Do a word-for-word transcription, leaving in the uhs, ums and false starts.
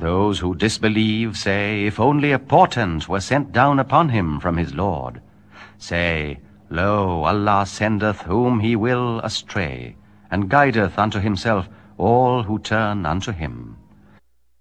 Those who disbelieve say, if only a portent were sent down upon him from his Lord. Say, Lo, Allah sendeth whom he will astray, and guideth unto himself all who turn unto him.